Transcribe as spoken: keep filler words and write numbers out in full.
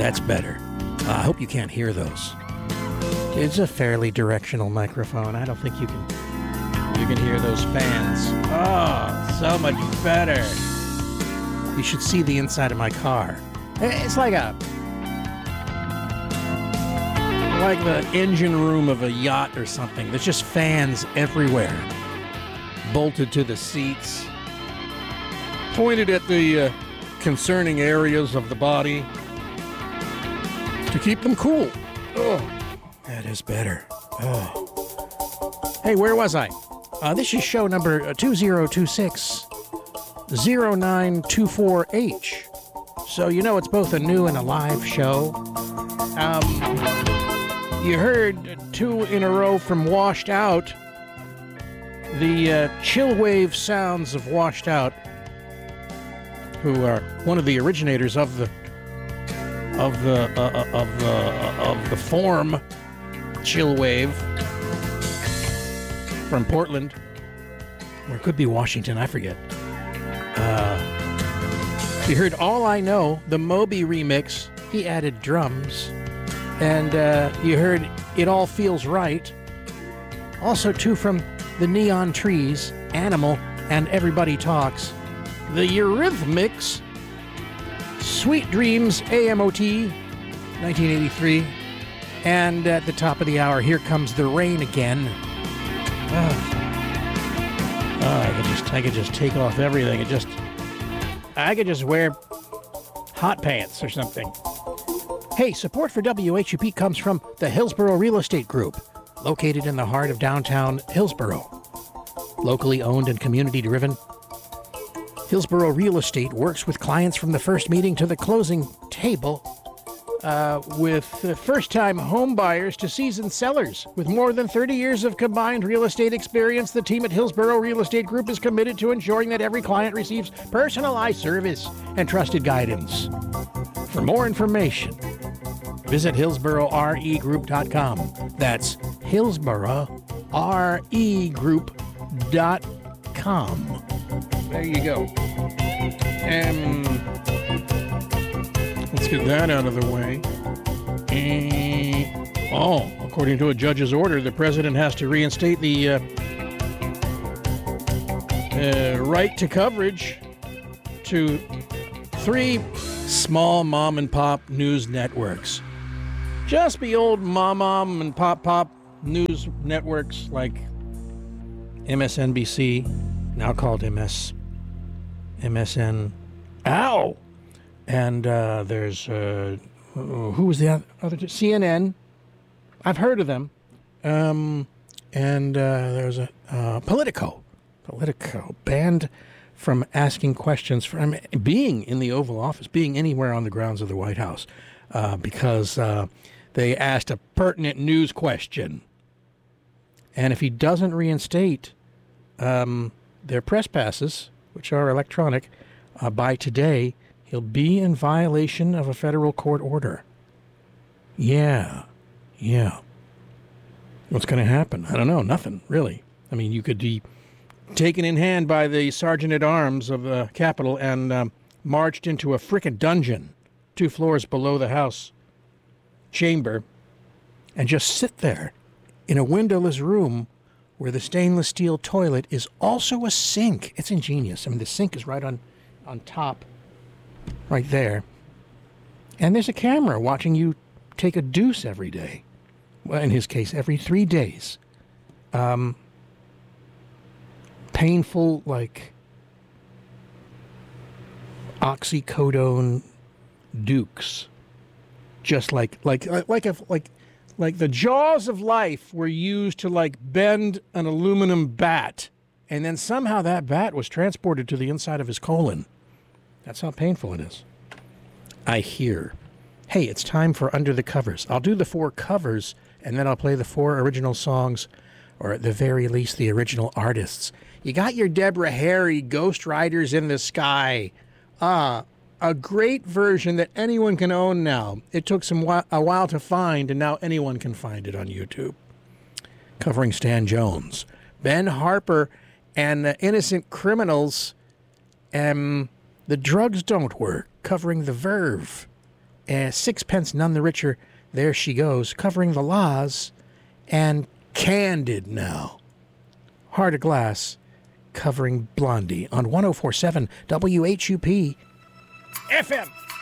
that's better. Uh, I hope you can't hear those. It's a fairly directional microphone. I don't think you can you can hear those fans. Oh, so much better. You should see the inside of my car. It's like a like the engine room of a yacht or something. There's just fans everywhere, bolted to the seats, pointed at the uh, concerning areas of the body to keep them cool. Oh, that is better. Oh. Hey, where was I? Uh, this is show number two zero two six zero nine two four H. So you know it's both a new and a live show. Um, you heard two in a row from Washed Out. The uh, chill wave sounds of Washed Out, who are one of the originators of the of the uh, of the uh, of the form chill wave from Portland, or it could be Washington, I forget. Uh, you heard All I Know, the Moby remix. He added drums, and uh, you heard It All Feels Right. Also, two from the Neon Trees, Animal, and Everybody Talks. The Eurythmics, Sweet Dreams, A M O T, nineteen eighty-three. And at the top of the hour, Here Comes the Rain Again. Oh, oh I could just, I could just take off everything. It just, I could just wear hot pants or something. Hey, support for W H U P comes from the Hillsborough Real Estate Group, located in the heart of downtown Hillsborough. Locally owned and community-driven, Hillsborough Real Estate works with clients from the first meeting to the closing table, uh, with first-time home buyers to seasoned sellers. With more than thirty years of combined real estate experience, the team at Hillsborough Real Estate Group is committed to ensuring that every client receives personalized service and trusted guidance. For more information, visit hillsborough r e group dot com. That's hillsborough r e group dot com. There you go. Um, let's get that out of the way. And, oh, according to a judge's order, the president has to reinstate the uh, uh, right to coverage to three small mom and pop news networks. Just the old mom mom and pop pop news networks like M S N B C, now called M S, M S N, ow! And uh, there's, uh, who was the other, C N N, I've heard of them. Um, and uh, there's a, uh, Politico, Politico, banned from asking questions, from being in the Oval Office, being anywhere on the grounds of the White House, uh, because uh, they asked a pertinent news question. And if he doesn't reinstate um, their press passes, which are electronic, uh, by today, he'll be in violation of a federal court order. Yeah, yeah. What's going to happen? I don't know. Nothing, really. I mean, you could be taken in hand by the sergeant-at-arms of the Capitol and um, marched into a frickin' dungeon two floors below the House chamber and just sit there in a windowless room where the stainless steel toilet is also a sink. It's ingenious. I mean, the sink is right on, on top, right there. And there's a camera watching you take a deuce every day. Well, in his case, every three days. Um, painful, like, oxycodone dukes. Just like, like, like, a, like, like the jaws of life were used to, like, bend an aluminum bat, and then somehow that bat was transported to the inside of his colon. That's how painful it is. I hear. Hey, it's time for Under the Covers. I'll do the four covers, and then I'll play the four original songs, or at the very least, the original artists. You got your Deborah Harry, Ghost Riders in the Sky. Ah, a great version that anyone can own now. It took some a while to find, and now anyone can find it on YouTube. Covering Stan Jones. Ben Harper and uh, Innocent Criminals. Um, The Drugs Don't Work. Covering The Verve. uh, Sixpence None the Richer, There She Goes, covering The La's, and Candid Now. Heart of Glass, covering Blondie on one oh four point seven W H U P F M.